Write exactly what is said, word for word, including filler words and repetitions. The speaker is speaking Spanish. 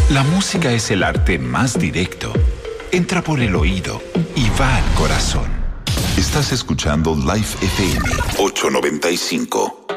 La música es el arte más directo. Entra por el oído y va al corazón. Estás escuchando Life F M ochocientos noventa y cinco.